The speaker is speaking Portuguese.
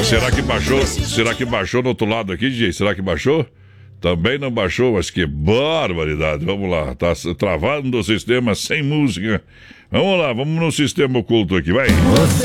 Será que baixou? Será que baixou no outro lado aqui, DJ? Será que baixou? Também não baixou, mas que barbaridade. Vamos lá, tá travando o sistema sem música. Vamos lá, vamos no sistema oculto aqui, vai.